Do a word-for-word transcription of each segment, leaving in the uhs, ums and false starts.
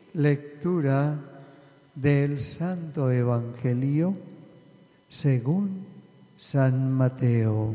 Lectura del Santo Evangelio según San Mateo.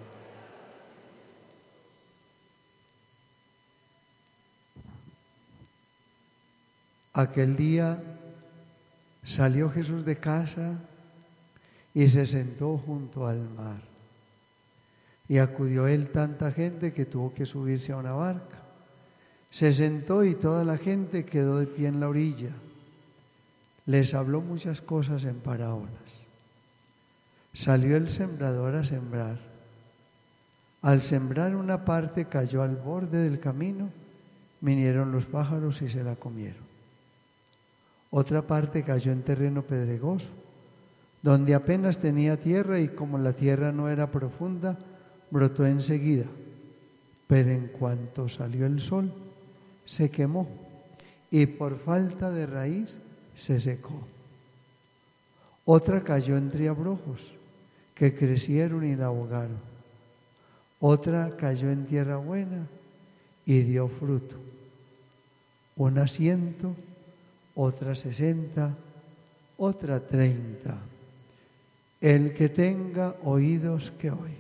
Aquel día salió Jesús de casa y se sentó junto al mar. Y acudió él tanta gente que tuvo que subirse a una barca. Se sentó y toda la gente quedó de pie en la orilla. Les habló muchas cosas en parábolas. Salió el sembrador a sembrar. Al sembrar una parte cayó al borde del camino, vinieron los pájaros y se la comieron. Otra parte cayó en terreno pedregoso, donde apenas tenía tierra y como la tierra no era profunda, brotó enseguida. Pero en cuanto salió el sol, se quemó y por falta de raíz se secó. Otra cayó entre abrojos que crecieron y la ahogaron. Otra cayó en tierra buena y dio fruto. Una ciento, otra sesenta, otra treinta. El que tenga oídos que oiga.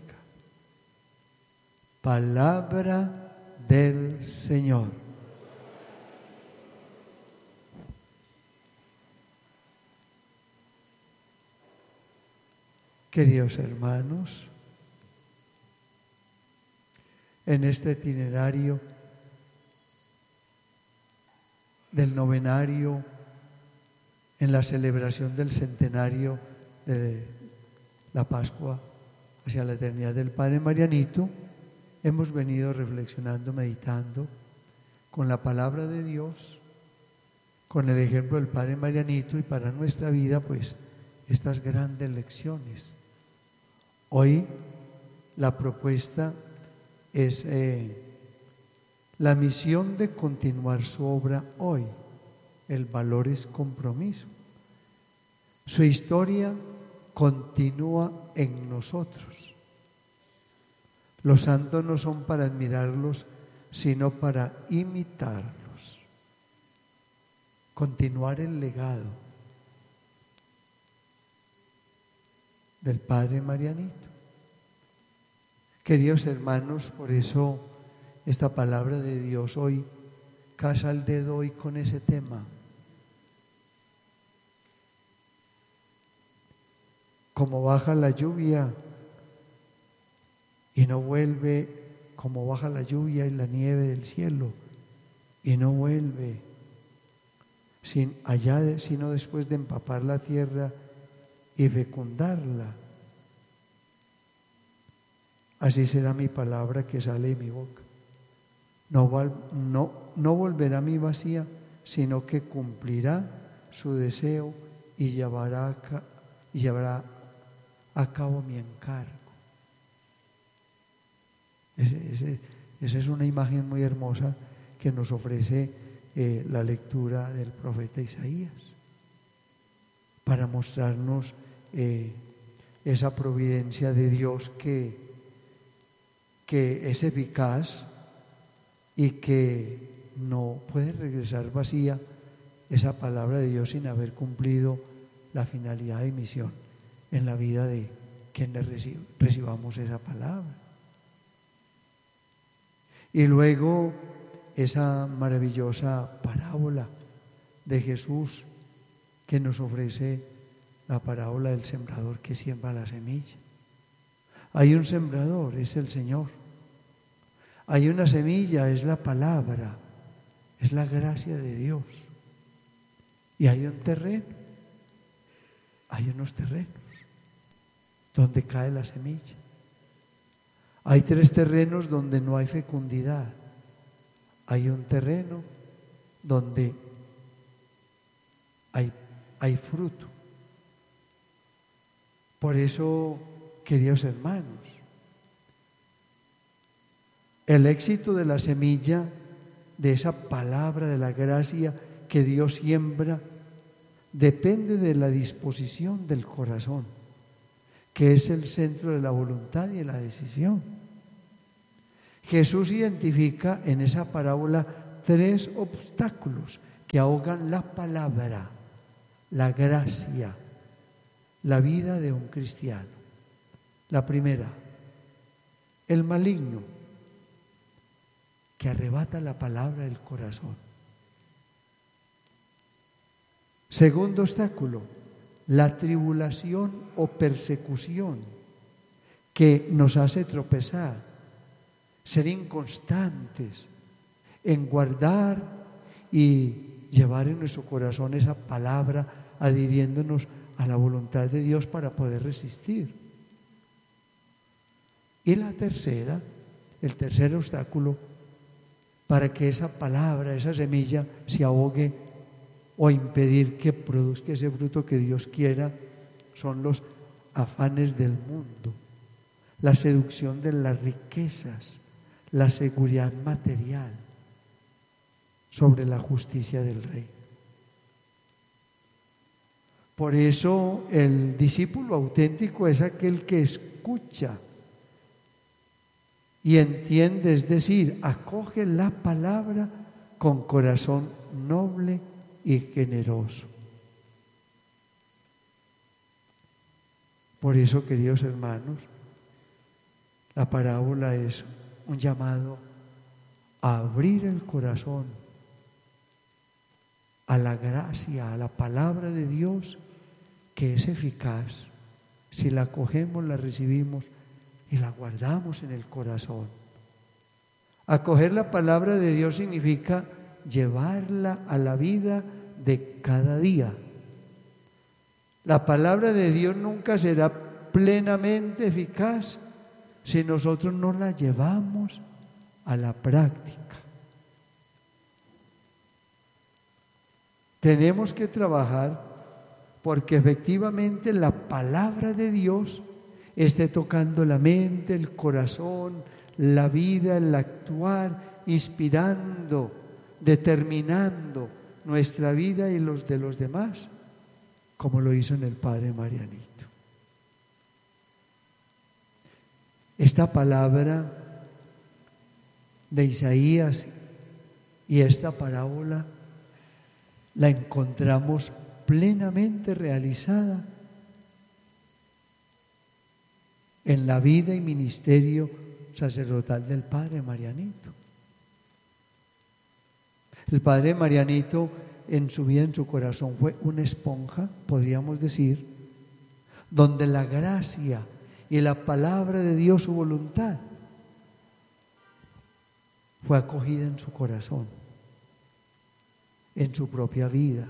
Palabra del Señor. Queridos hermanos, en este itinerario del novenario, en la celebración del centenario de la Pascua hacia la eternidad del Padre Marianito, hemos venido reflexionando, meditando con la palabra de Dios, con el ejemplo del Padre Marianito y para nuestra vida, pues, estas grandes lecciones. Hoy la propuesta es eh, la misión de continuar su obra hoy. El valor es compromiso. Su historia continúa en nosotros. Los santos no son para admirarlos, sino para imitarlos. Continuar el legado del Padre Marianito. Queridos hermanos, por eso esta palabra de Dios hoy casa el dedo hoy con ese tema. Como baja la lluvia y no vuelve, como baja la lluvia y la nieve del cielo y no vuelve sin allá, de, sino después de empapar la tierra y fecundarla. Así será mi palabra que sale de mi boca. No, no, no volverá a mí vacía, sino que cumplirá su deseo y llevará a, ca, llevará a cabo mi encargo. Ese, ese, esa es una imagen muy hermosa que nos ofrece eh, la lectura del profeta Isaías, para mostrarnos eh, esa providencia de Dios que, que es eficaz y que no puede regresar vacía esa palabra de Dios sin haber cumplido la finalidad de misión en la vida de quienes reci- recibamos esa palabra. Y luego esa maravillosa parábola de Jesús que nos ofrece la parábola del sembrador que siembra la semilla. Hay un sembrador, es el Señor. Hay una semilla, es la palabra, es la gracia de Dios. Y hay un terreno, hay unos terrenos donde cae la semilla. Hay tres terrenos donde no hay fecundidad. Hay un terreno donde hay, hay fruto. Por eso, queridos hermanos, el éxito de la semilla, de esa palabra de la gracia que Dios siembra, depende de la disposición del corazón, que es el centro de la voluntad y de la decisión. Jesús identifica en esa parábola tres obstáculos que ahogan la palabra, la gracia, la vida de un cristiano. La primera, el maligno, que arrebata la palabra del corazón. Segundo obstáculo, la tribulación o persecución que nos hace tropezar, ser inconstantes en guardar y llevar en nuestro corazón esa palabra, adhiriéndonos a la voluntad de Dios para poder resistir. Y la tercera, el tercer obstáculo, para que esa palabra, esa semilla se ahogue o impedir que produzca ese fruto que Dios quiera, son los afanes del mundo, la seducción de las riquezas, la seguridad material sobre la justicia del Rey. Por eso el discípulo auténtico es aquel que escucha y entiende, es decir, acoge la palabra con corazón noble y generoso. Por eso, queridos hermanos, la parábola es un llamado a abrir el corazón a la gracia, a la palabra de Dios, que es eficaz. Si la acogemos, la recibimos y la guardamos en el corazón. Acoger la palabra de Dios significa llevarla a la vida de cada día. La palabra de Dios nunca será plenamente eficaz si nosotros no la llevamos a la práctica. Tenemos que trabajar porque efectivamente la palabra de Dios esté tocando la mente, el corazón, la vida, el actuar, inspirando, determinando nuestra vida y los de los demás, como lo hizo en el Padre Marianito. Esta palabra de Isaías y esta parábola la encontramos plenamente realizada en la vida y ministerio sacerdotal del Padre Marianito. El Padre Marianito en su vida, en su corazón, fue una esponja, podríamos decir, donde la gracia y la palabra de Dios, su voluntad, fue acogida en su corazón, en su propia vida.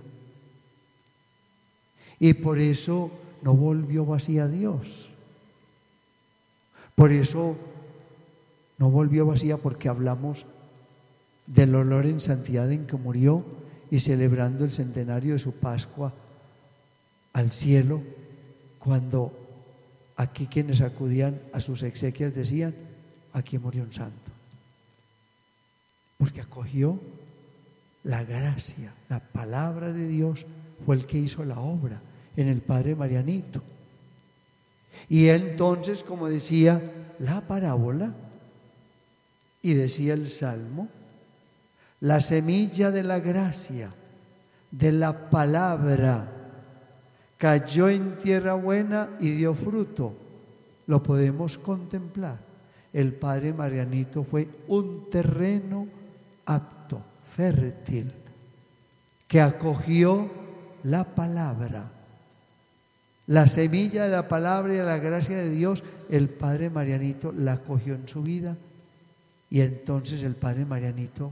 Y por eso no volvió vacía a Dios. Por eso no volvió vacía, porque hablamos del olor en santidad en que murió y celebrando el centenario de su Pascua al cielo, cuando aquí quienes acudían a sus exequias decían: aquí murió un santo. Porque acogió la gracia, la palabra de Dios, fue el que hizo la obra en el Padre Marianito. Y entonces, como decía la parábola y decía el Salmo, la semilla de la gracia, de la palabra, cayó en tierra buena y dio fruto. Lo podemos contemplar. El Padre Marianito fue un terreno apto, fértil, que acogió la palabra, la semilla de la palabra y de la gracia de Dios. El Padre Marianito la acogió en su vida, y entonces el Padre Marianito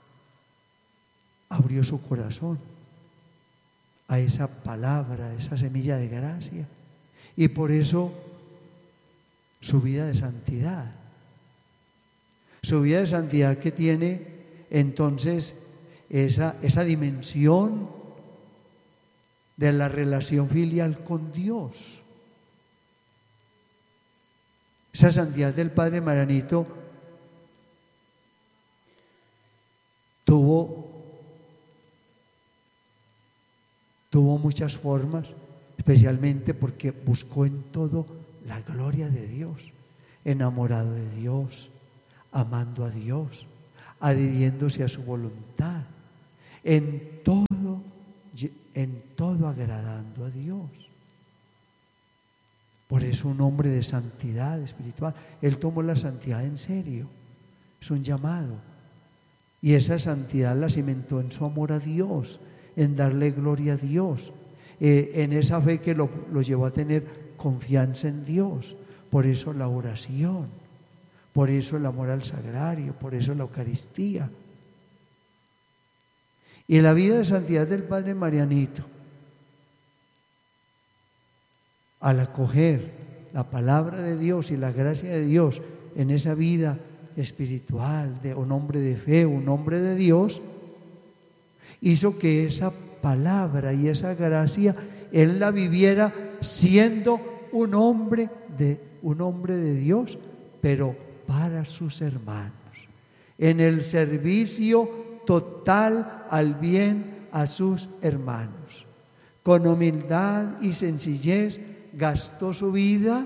abrió su corazón a esa palabra, a esa semilla de gracia, y por eso su vida de santidad, su vida de santidad que tiene entonces esa, esa dimensión de la relación filial con Dios. Esa santidad del Padre Marianito tuvo tuvo muchas formas, especialmente porque buscó en todo la gloria de Dios, enamorado de Dios, amando a Dios, adhiriéndose a su voluntad. en todo, en todo agradando a Dios. Por eso un hombre de santidad espiritual, él tomó la santidad en serio, es un llamado. Y esa santidad la cimentó en su amor a Dios, en darle gloria a Dios, eh, en esa fe que lo, lo llevó a tener confianza en Dios. Por eso la oración, por eso el amor al sagrario, por eso la Eucaristía. Y la vida de santidad del Padre Marianito, al acoger la palabra de Dios y la gracia de Dios en esa vida espiritual, de un hombre de fe, un hombre de Dios, hizo que esa palabra y esa gracia él la viviera siendo un hombre de un hombre de Dios, pero para sus hermanos, en el servicio total al bien a sus hermanos. Con humildad y sencillez gastó su vida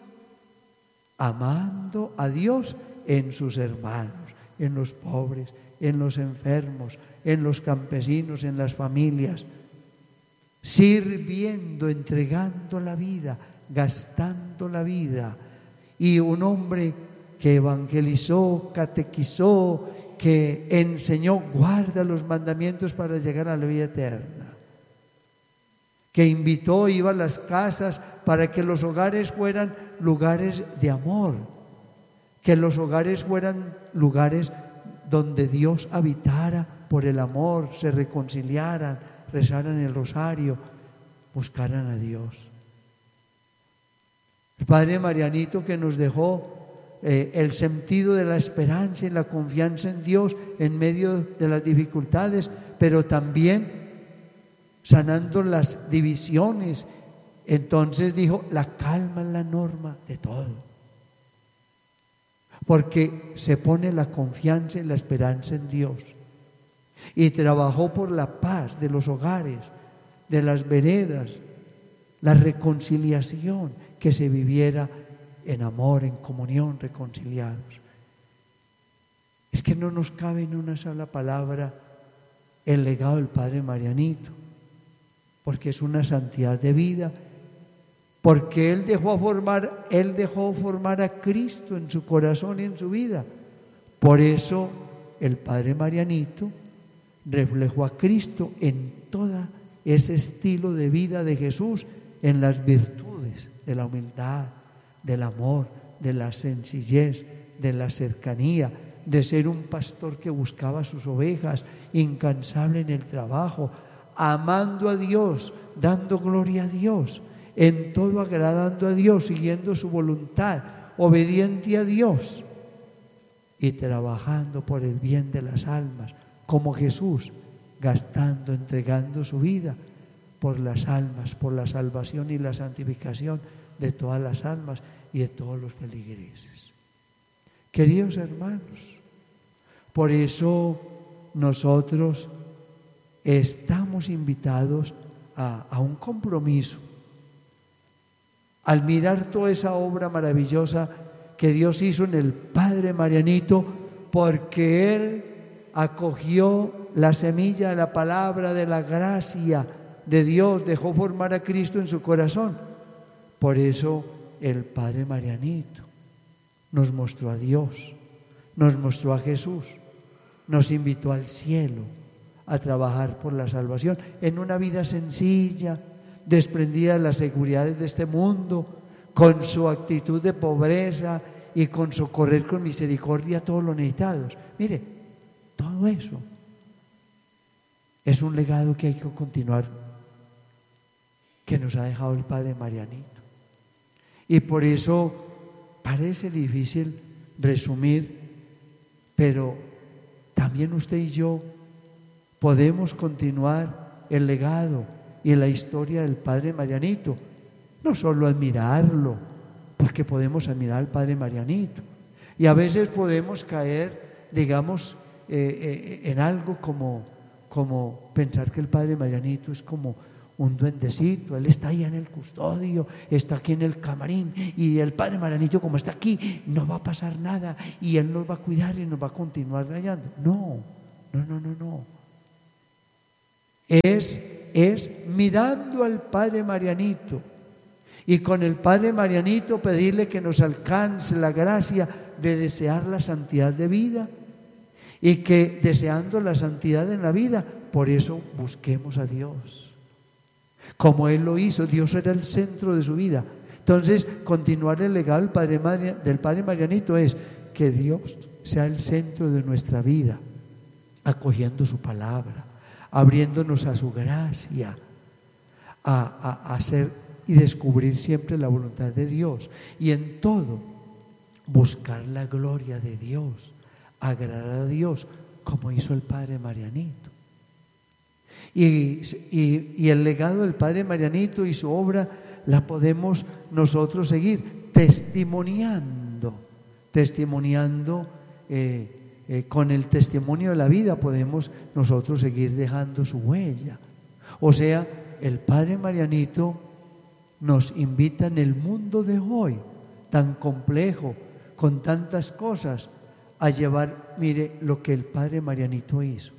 amando a Dios en sus hermanos, en los pobres, en los enfermos, en los campesinos, en las familias, sirviendo, entregando la vida, gastando la vida. Y un hombre que evangelizó, catequizó, que enseñó, guarda los mandamientos para llegar a la vida eterna, que invitó, iba a las casas para que los hogares fueran lugares de amor, que los hogares fueran lugares donde Dios habitara por el amor, se reconciliaran, rezaran el rosario, buscaran a Dios. El Padre Marianito, que nos dejó eh, el sentido de la esperanza y la confianza en Dios en medio de las dificultades, pero también sanando las divisiones. Entonces dijo, la calma es la norma de todo, porque se pone la confianza y la esperanza en Dios. Y trabajó por la paz de los hogares, de las veredas, la reconciliación, que se viviera en amor, en comunión, reconciliados. Es que no nos cabe en una sola palabra el legado del Padre Marianito, porque es una santidad de vida, porque él dejó formar, él dejó formar a Cristo en su corazón y en su vida. Por eso el Padre Marianito reflejó a Cristo en todo ese estilo de vida de Jesús, en las virtudes de la humildad, del amor, de la sencillez, de la cercanía, de ser un pastor que buscaba sus ovejas, incansable en el trabajo, amando a Dios, dando gloria a Dios, en todo agradando a Dios, siguiendo su voluntad, obediente a Dios y trabajando por el bien de las almas, como Jesús, gastando, entregando su vida por las almas, por la salvación y la santificación de todas las almas y de todos los feligreses. Queridos hermanos, por eso nosotros estamos invitados a, a un compromiso. Al mirar toda esa obra maravillosa que Dios hizo en el Padre Marianito, porque Él acogió la semilla de la palabra, de la gracia de Dios, dejó formar a Cristo en su corazón. Por eso el Padre Marianito nos mostró a Dios, nos mostró a Jesús, nos invitó al cielo a trabajar por la salvación en una vida sencilla, desprendida de las seguridades de este mundo, con su actitud de pobreza y con socorrer con misericordia a todos los necesitados. Mire, todo eso es un legado que hay que continuar, que nos ha dejado el Padre Marianito. Y por eso parece difícil resumir, pero también usted y yo podemos continuar el legado y la historia del Padre Marianito, no solo admirarlo, porque podemos admirar al Padre Marianito, y a veces podemos caer, digamos, eh, eh, en algo como, como pensar que el Padre Marianito es como un duendecito, él está allá en el custodio, está aquí en el camarín, y el Padre Marianito, como está aquí, no va a pasar nada, y él nos va a cuidar y nos va a continuar guiando. No, no, no, no, no. Es, es mirando al Padre Marianito y con el Padre Marianito pedirle que nos alcance la gracia de desear la santidad de vida y que deseando la santidad en la vida, por eso busquemos a Dios. Como Él lo hizo, Dios era el centro de su vida. Entonces, continuar el legado del Padre, Maria, del Padre Marianito es que Dios sea el centro de nuestra vida, acogiendo su palabra, abriéndonos a su gracia, a, a, a hacer y descubrir siempre la voluntad de Dios. Y en todo, buscar la gloria de Dios, agradar a Dios, como hizo el Padre Marianito. Y, y, y el legado del Padre Marianito y su obra la podemos nosotros seguir testimoniando, testimoniando eh, eh, con el testimonio de la vida podemos nosotros seguir dejando su huella. O sea, el Padre Marianito nos invita en el mundo de hoy, tan complejo, con tantas cosas, a llevar, mire, lo que el Padre Marianito hizo.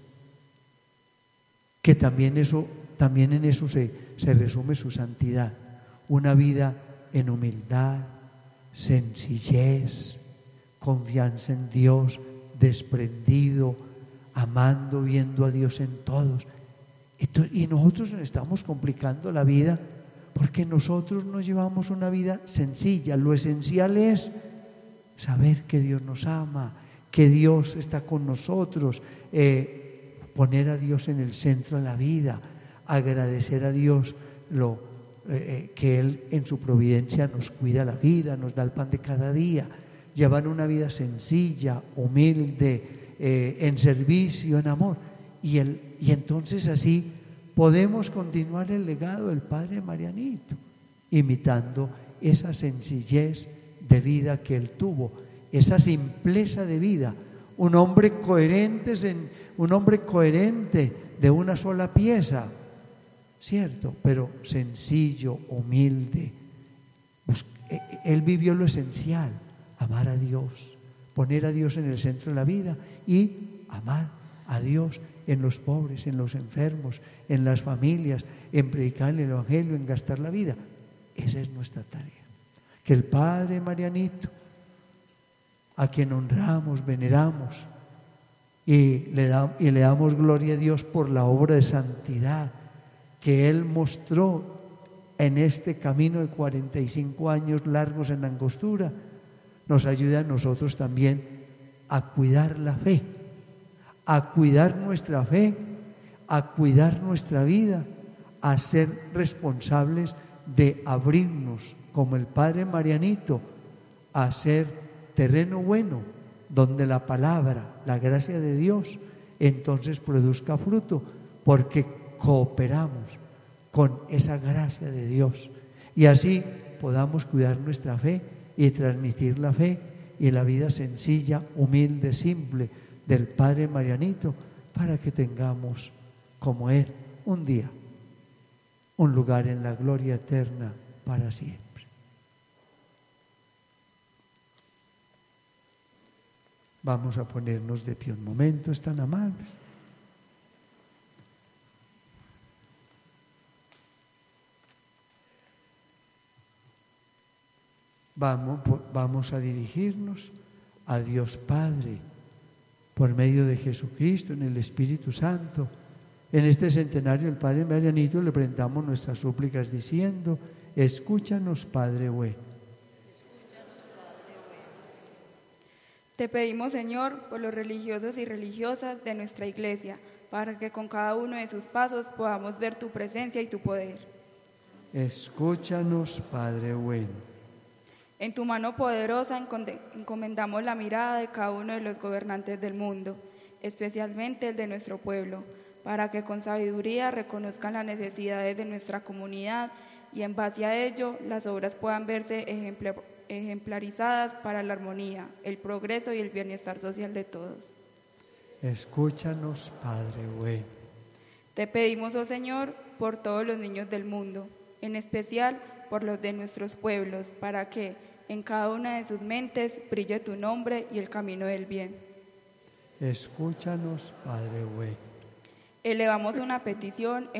Que también, eso, también en eso se, se resume su santidad. Una vida en humildad, sencillez, confianza en Dios, desprendido, amando, viendo a Dios en todos. Y nosotros nos estamos complicando la vida porque nosotros nos llevamos una vida sencilla. Lo esencial es saber que Dios nos ama, que Dios está con nosotros, eh, poner a Dios en el centro de la vida, agradecer a Dios lo, eh, que Él en su providencia nos cuida la vida, nos da el pan de cada día, llevar una vida sencilla, humilde, eh, en servicio, en amor. Y, el, y entonces así podemos continuar el legado del Padre Marianito, imitando esa sencillez de vida que él tuvo, esa simpleza de vida, un hombre coherente, un hombre coherente de una sola pieza, cierto, pero sencillo, humilde. Él vivió lo esencial, amar a Dios, poner a Dios en el centro de la vida y amar a Dios en los pobres, en los enfermos, en las familias, en predicar el Evangelio, en gastar la vida. Esa es nuestra tarea. Que el Padre Marianito, a quien honramos, veneramos y le, da, y le damos gloria a Dios por la obra de santidad que Él mostró en este camino de cuarenta y cinco años largos en Angostura, nos ayude a nosotros también a cuidar la fe, a cuidar nuestra fe, a cuidar nuestra vida, a ser responsables de abrirnos como el Padre Marianito, a ser terreno bueno donde la palabra, la gracia de Dios entonces produzca fruto, porque cooperamos con esa gracia de Dios y así podamos cuidar nuestra fe y transmitir la fe y la vida sencilla, humilde, simple del Padre Marianito, para que tengamos como Él un día un lugar en la gloria eterna para siempre. Vamos a ponernos de pie un momento, están amables. Vamos, vamos a dirigirnos a Dios Padre por medio de Jesucristo en el Espíritu Santo. En este centenario del Padre Marianito le presentamos nuestras súplicas diciendo: escúchanos, Padre bueno. Escúchanos, Padre bueno. Te pedimos, Señor, por los religiosos y religiosas de nuestra Iglesia, para que con cada uno de sus pasos podamos ver tu presencia y tu poder. Escúchanos, Padre bueno. En tu mano poderosa encomendamos la mirada de cada uno de los gobernantes del mundo, especialmente el de nuestro pueblo, para que con sabiduría reconozcan las necesidades de nuestra comunidad y en base a ello las obras puedan verse ejemplarizadas para la armonía, el progreso y el bienestar social de todos. Escúchanos, Padre bueno. Te pedimos, oh Señor, por todos los niños del mundo, en especial por los de nuestros pueblos, para que en cada una de sus mentes brille tu nombre y el camino del bien. Escúchanos, Padre bueno. Elevamos una petición